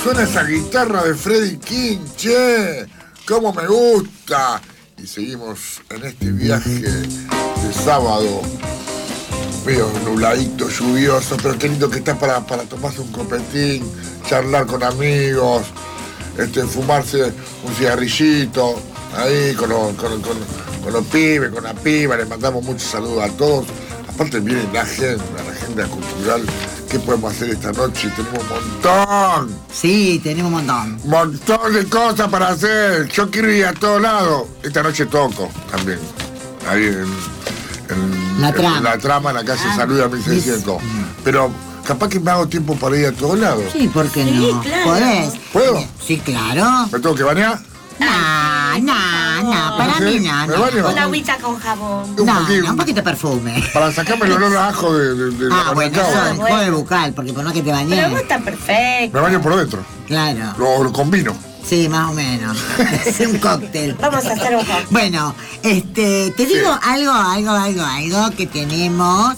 suena esa guitarra de Freddie King, che. ¡Cómo me gusta! Y seguimos en este viaje de sábado. Medio nubladito, lluvioso, pero qué lindo que está para tomarse un copetín, charlar con amigos, fumarse un cigarrillito, ahí con los pibes, con la piba. Les mandamos muchos saludos a todos. Aparte viene la agenda cultural. ¿Qué podemos hacer esta noche? Tenemos un montón. Sí, tenemos un montón. Montón de cosas para hacer. Yo quiero ir a todos lados. Esta noche toco también. Ahí en la trama, en la calle Salud a 1600. Pero capaz que me hago tiempo para ir a todos lados. Sí, ¿por qué no? Sí, claro. ¿Podés? ¿Puedo? Sí, claro. ¿Me tengo que bañar? No, para mí no. ¿Me baño? Una agüita con jabón. Un poquito de perfume. Para sacarme el olor a ajo de bueno, eso es juego de bucal, porque por no que te bañes. Pero vos estás perfecto. Me baño por dentro. Claro. Lo combino. Sí, más o menos. Es un cóctel. Vamos a hacer un cóctel. Bueno, te digo algo que tenemos.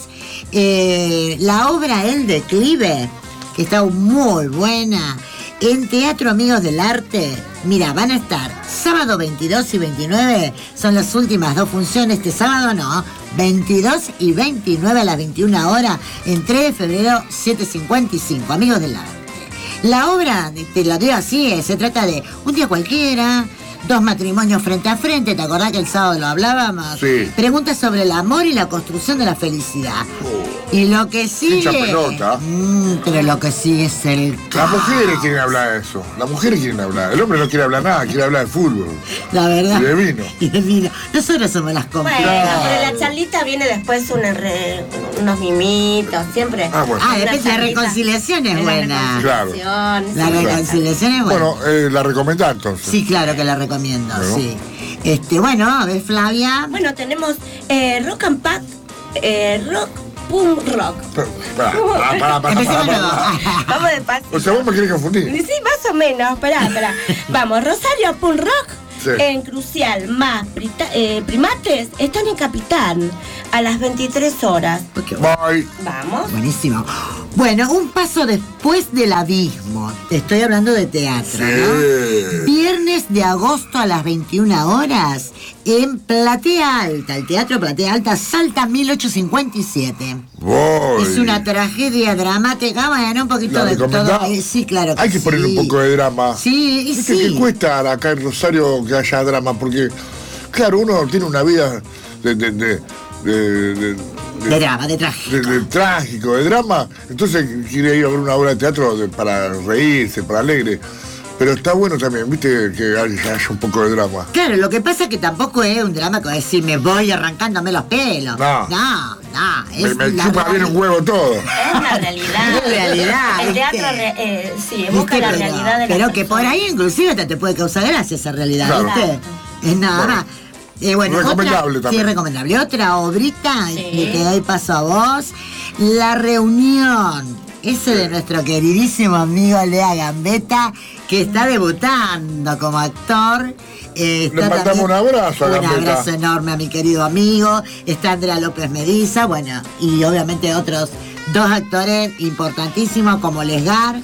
La obra El Declive, que está muy buena, en Teatro Amigos del Arte. Mira, van a estar sábado 22 y 29, son las últimas dos funciones. Este sábado no, 22 y 29 a las 21 horas, en 3 de febrero, 7:55, Amigos del Arte. La obra, te lo digo así, se trata de un día cualquiera, dos matrimonios frente a frente. ¿Te acordás que el sábado lo hablábamos? Sí. Preguntas sobre el amor y la construcción de la felicidad. Y lo que sigue... Hincha pelota. Pero lo que sigue es el... Las mujeres quieren hablar de eso. Las mujeres quieren hablar. El hombre no quiere hablar nada, quiere hablar de fútbol. La verdad. Y de vino. Y de vino. Nosotros somos las compradas. Bueno, pero la charlita viene después unos mimitos, siempre. Bueno. Después la reconciliación es buena. Claro. La reconciliación es buena. Bueno, la recomendás entonces. Sí, claro que la recomiendo, Bueno. sí. Bueno, a ver, Flavia. Bueno, tenemos Rock and Pack, Rock, Pum Rock. Para. Empecemos de nuevo. Vamos de paso. O sea, vos me querés confundir. Sí, más o menos. Esperá. Vamos, Rosario Punk Rock. Sí. En Crucial más Primates están en Capitán a las 23 horas. Voy. Vamos. Buenísimo. Bueno, un paso después del abismo. Te estoy hablando de teatro, Sí. ¿no? Viernes de agosto a las 21 horas en Platea Alta. El Teatro Platea Alta, Salta 1857. Voy. Es una tragedia dramática, bueno, un poquito ¿La de recomendás? todo. Sí, claro que Hay que sí. ponerle un poco de drama. Sí, y ¿Viste sí. que cuesta acá en Rosario que haya drama? Porque, claro, uno tiene una vida de drama, de trágico. de trágico, de drama. Entonces quiere ir a ver una obra de teatro para reírse, para alegre. Pero está bueno también, viste, que haya un poco de drama. Claro, lo que pasa es que tampoco es un drama como decir me voy arrancándome los pelos. No. Me chupa bien un huevo todo. Es una realidad. Es realidad, El ¿viste? teatro, sí, busca la realidad de la pero que por ahí inclusive te puede causar gracia esa realidad, Claro. ¿viste? Es nada más. Recomendable otra, también. Sí, recomendable. Otra obrita, Sí. y te doy paso a vos. La Reunión. Ese de nuestro queridísimo amigo Lea Gambetta, que está debutando como actor. Le mandamos un abrazo a Un Gambetta. abrazo enorme a mi querido amigo. Está Andrea López Mediza, bueno, y obviamente otros dos actores importantísimos como Lesgar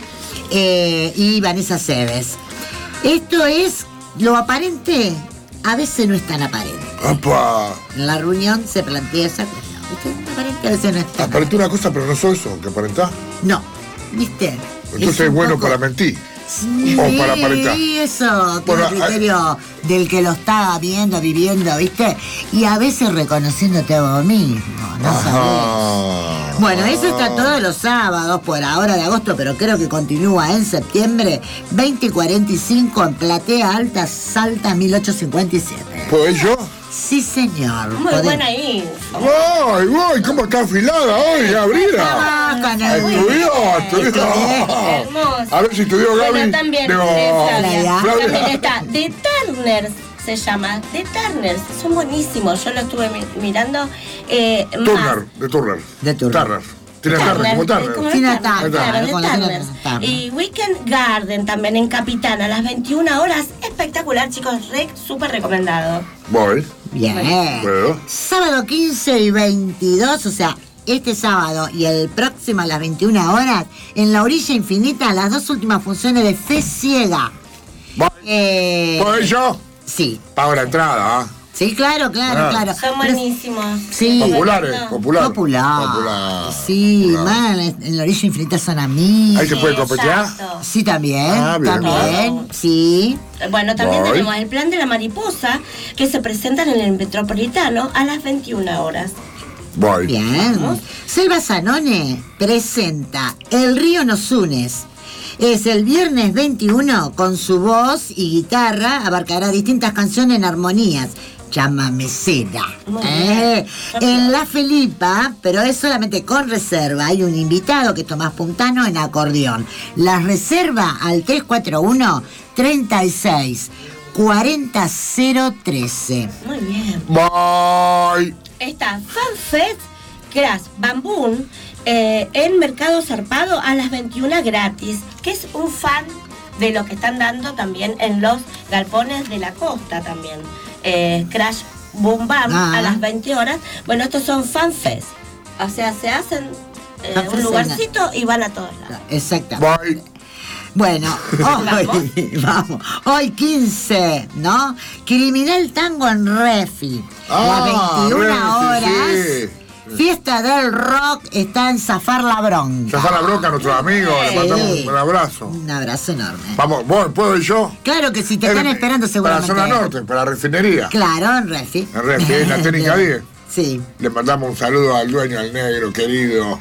y Vanessa Cebes. Esto es lo aparente, a veces no es tan aparente. ¡Apa! En la reunión se plantea esa cuestión. ¿Viste? Aparente a veces no es tan Aparentó una cosa, pero no sos eso, que aparentás. No, ¿viste? Entonces es un bueno poco- para mentir. Sí, o para aparentar. y eso, que Bueno, es el criterio del que lo está viendo, viviendo, ¿viste? Y a veces reconociéndote a vos mismo, ¿no sabés? Ajá. Bueno, eso está todos los sábados, por ahora de agosto, pero creo que continúa en septiembre, 20 y 45 en Platea Alta, Salta 1857. ¿Puedo ir yo? Sí, señor. Muy Podés- buena ahí. ¡Voy! ¿Cómo está afilada hoy, Gabriela? Ah, con el- Estudió. Hermoso. A ver si estudió Gaby. Bueno, también, Digo, Flavia. Flavia. También está The Turners, se llama. The Turners, son buenísimos. Yo lo estuve mirando. Turner, de Turner. De Turner. Turner. Tiene Turner, como Turner. Sí, Turner, Turner, claro, con de la Turners. Turner. Y Weekend Garden también en Capitán a las 21 horas. Espectacular, chicos. Súper recomendado. Voy. Bien. Bueno. Sábado 15 y 22, o sea, este sábado y el próximo a las 21 horas, en la Orilla Infinita, las 2 últimas funciones de Fe Ciega. ¿Puedo ir yo? Sí. Pago la entrada, ¿ah? Sí, claro. Son buenísimos. Sí. Popular. Sí, Popular. man, en la Orilla Infinita son amigos. ¿Ahí se puede copetear? Exacto. Sí, también. Bien, También, sí. Bueno, también Voy. tenemos el plan de la mariposa, que se presentan en el Metropolitano a las 21 horas. Voy. Bien. Selva Zanone presenta El río nos unes. Es el viernes 21, con su voz y guitarra, abarcará distintas canciones en armonías. Chamamecera. Muy bien. En La Felipa, pero es solamente con reserva. Hay un invitado que es Tomás Puntano en acordeón. La reserva al 341 36 40 013. Muy bien. Voy. Está FanFest Crash Bamboon en Mercado Zarpado a las 21 gratis, que es un fan de lo que están dando también en los galpones de la costa también. Crash Boom Bam a las 20 horas. Bueno, estos son FanFest. O sea, se hacen un lugarcito y van a todos lados. Exacto. Voy. Bueno, hoy 15, ¿no? Criminal Tango en Refi. A las 21 Refi, horas. sí. Fiesta del Rock está en Zafar la Bronca. Zafar la Bronca a nuestros amigos, le mandamos un abrazo. Un abrazo enorme. Vamos, ¿puedo ir yo? Claro que sí, te están esperando seguramente. Para la zona norte, para la refinería. Claro, en Refi. En Refi, en la técnica 10. Sí. Le mandamos un saludo al dueño, al negro, querido.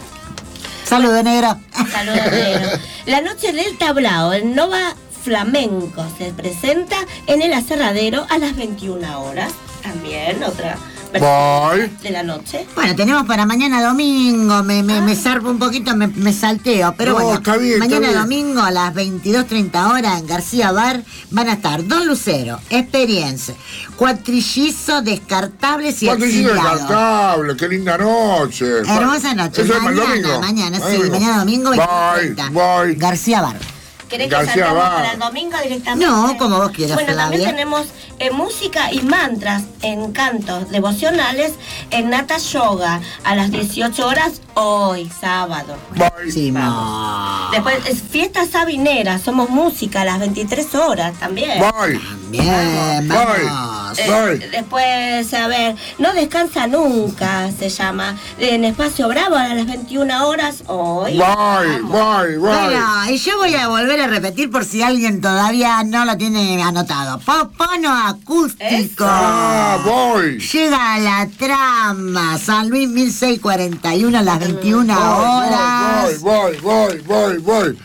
Saludos, negro. Saludos, negro. La noche del tablao, el Nova Flamenco, se presenta en el Aserradero a las 21 horas. También otra versión de la noche. Bueno, tenemos para mañana domingo, me zarpo un poquito, me salteo, pero No, bueno, está bien, mañana está bien. domingo a las 22:30 horas en García Bar van a estar Don Lucero, Experience, Cuatrillizo, Descartables y Cuatrillizo Exiliados. Descartable, qué linda noche. Hermosa noche. ¿Eso es el domingo? Mañana, sí, Domingo. mañana domingo Voy. García Bar. ¿Querés que García salgamos Bar. para el domingo directamente? No, como vos quieras, Bueno, también Flavia. tenemos música y mantras en cantos devocionales en Nata Yoga a las 18 horas hoy, sábado. Voy. Sí, Vamos. Después es fiesta sabinera, somos música a las 23 horas también. Voy. Bien, vamos. Voy. Después, a ver, No Descansa Nunca se llama, en Espacio Bravo a las 21 horas hoy. Voy. Bueno, y yo voy a volver a repetir por si alguien todavía no lo tiene anotado. Popono acústico. Voy. Llega a la trama, San Luis 1641 a las 21 horas. Voy.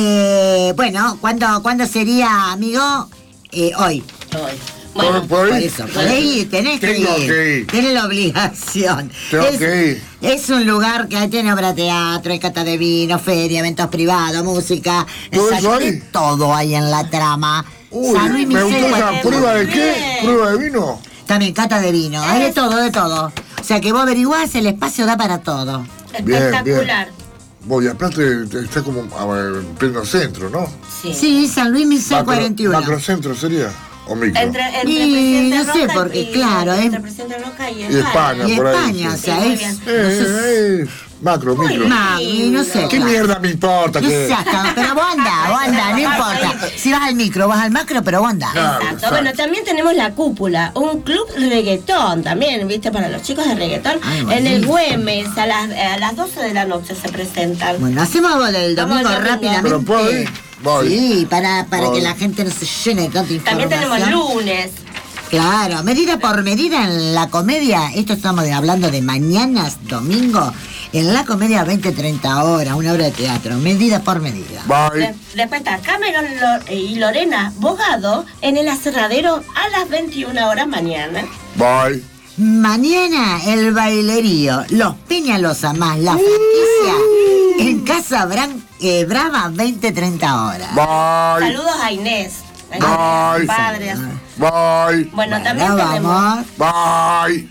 Bueno, ¿cuándo sería, amigo? Hoy. Hoy. Bueno, ¿Puedo Por ir? eso, podés ir, tenés que Tengo ir. que ir. Tenés la obligación. Tengo que ir. Es un lugar que tiene obra de teatro, hay cata de vino, feria, eventos privados, música. ¿Todo eso exacto, hay? todo hay en la trama. Uy, San Luis me gustó esa 1641. prueba de qué? Bien. ¿Prueba de vino? También cata de vino, hay de todo. O sea que vos averiguás, el espacio da para todo. espectacular. Voy, aparte está como en pleno centro, ¿no? Sí, San Luis 1641. Macrocentro sería. O micro. Entre Y Presidente no sé, Roca porque y, claro, entre Presidente Roca y Y España, Y por ahí. España, sí. o sea, Sí, muy es. bien. Macro, micro. Y no sé. ¿Qué claro. mierda me importa? No que sé hasta, pero vos andá, no importa. Si vas al micro, vas al macro, pero vos andá. Exacto. Bueno, también tenemos La Cúpula, un club reggaetón también, ¿viste? Para los chicos de reggaetón. Ay, en el buenísimo. Güemes, a las 12 de la noche se presentan. Bueno, hacemos algo del Vamos domingo al domingo. rápidamente. ¿Pero puedo ir? Voy. Sí, para Voy. que la gente no se llene de tanta información. También tenemos lunes. Claro, medida por medida en la comedia. Esto estamos hablando de mañanas, domingo, en la comedia 20-30 horas, una obra de teatro, medida por medida. Voy. Después está Cameron y Lorena Bogado en el Aserradero a las 21 horas mañana. Voy. Mañana el bailerío, Los Peñalosa más la franquicia en Casa Brava 20-30 horas. Voy. Saludos a Inés. Voy. Padres. Voy. Bueno, también Bueno, tenemos. vamos. Voy.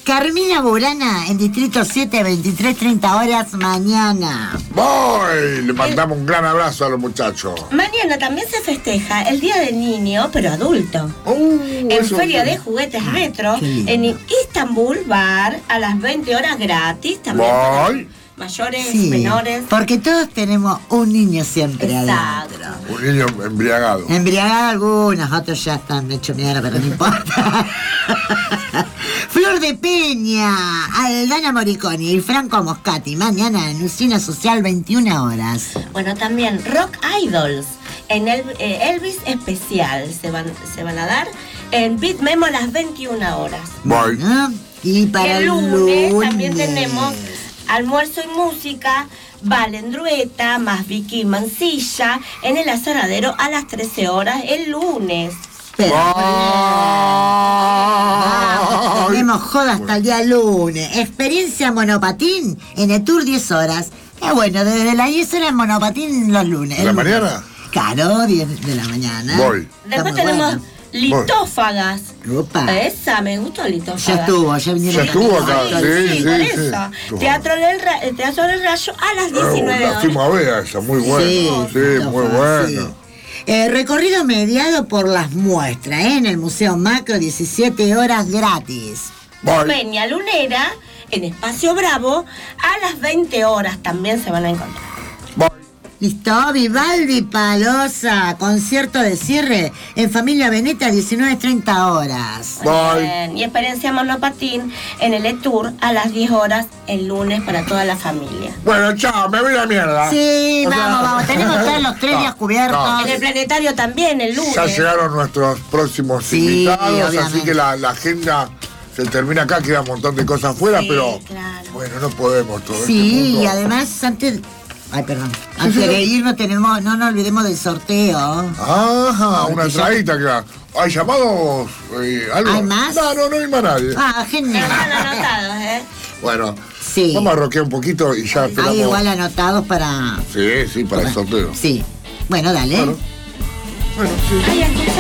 Carmina Burana, en Distrito 7, 23:30 horas mañana. Voy, le mandamos un gran abrazo a los muchachos. Mañana también se festeja el Día del Niño, pero adulto. En Eso Feria sí. de Juguetes Retro, qué lindo. en Istanbul Bar, a las 20 horas gratis. También para Voy. mayores, Sí, menores. porque todos tenemos un niño siempre Exacto. adentro. Un niño embriagado. Embriagados algunos, otros ya están hechos mierda, pero no importa. Flor de Peña, Aldana Moriconi y Franco Moscati, mañana en Usina Social, 21 horas. Bueno, también Rock Idols, en Elvis Especial, se van a dar en Beat Memo a las 21 horas. Voy. ¿No? Y Y para el lunes también tenemos almuerzo y música, Valen Drueta, más Vicky Mancilla, en el Asadero a las 13 horas el lunes. Pero, Voy. tenemos joda hasta el día lunes. Experiencia monopatín en el Tour 10 horas. Bueno, desde las 10 horas monopatín los lunes. ¿De la el lunes. mañana? Claro, 10 de la mañana. Voy. Después Está muy tenemos bueno. litófagas. Opa. Esa, me gustó litófagas. Ya estuvo, ya vinieron. Ya estuvo también. acá, sí, por sí. eso. Estuvo. Teatro del Rayo a las 19 La horas. fuimos a ver esa, muy buena. Sí, muy Litófaga, buena. sí. Recorrido mediado por las muestras, en el Museo Macro, 17 horas gratis. Voy. Peña Lunera, en Espacio Bravo, a las 20 horas también se van a encontrar. Voy. Listo, Vivaldi Palosa, concierto de cierre en Familia Veneta, 19:30 horas. Voy. Bien. Y experiencia monopatín en el E-Tour a las 10 horas el lunes para toda la familia. Bueno, chao, me voy a la mierda. Sí, O sea, vamos, tenemos todos los 3 días cubiertos. En el planetario también el lunes. Ya llegaron nuestros próximos Sí, invitados, así obviamente. que la agenda se termina acá, queda un montón de cosas afuera, Sí, pero claro. bueno, no podemos todo este Sí, mundo. y además antes... Ay, perdón. Antes de irnos no nos olvidemos del sorteo. Ajá, una entradita que va. ¿Hay llamados? ¿Algo? ¿Hay más? No hay más nadie. Ah, genial. Están anotados, ¿eh? Bueno, Sí. vamos a rockear un poquito y ya esperamos. Hay igual anotados para... Sí, para el sorteo. Sí. Bueno, dale. Bueno, sí. Ay, aquí